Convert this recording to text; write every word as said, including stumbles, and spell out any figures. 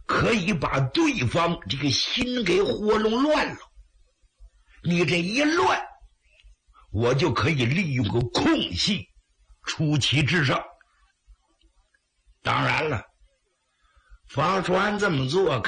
可以把对方这个心给活弄乱了。你这一乱，我就可以利用个空隙出奇制胜。当然了，法传这么做